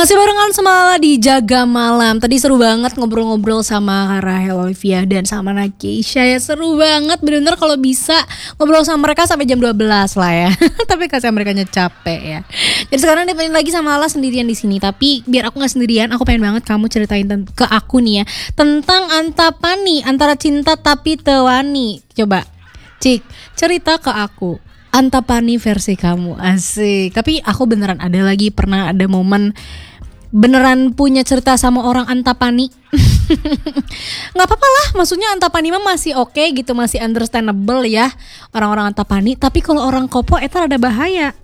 Masih barengan sama Lala di Jaga Malam. Tadi seru banget ngobrol-ngobrol sama Rahel Olivia dan sama Nakisha ya. Seru banget bener-bener kalau bisa ngobrol sama mereka sampai jam 12 lah ya. Tapi kasih mereka capek ya. Jadi sekarang dipengen lagi sama Lala sendirian di sini. Tapi biar aku gak sendirian, aku pengen banget kamu ceritain ke aku nih ya tentang antapani antara cinta tapi tewani. Coba Cik, cerita ke aku antapani versi kamu, asik. Tapi aku beneran ada lagi pernah ada momen beneran punya cerita sama orang antapani. Nggak apa-apa lah, maksudnya antapani mah masih oke gitu, masih understandable ya orang-orang antapani. Tapi kalau orang kopo eta rada bahaya.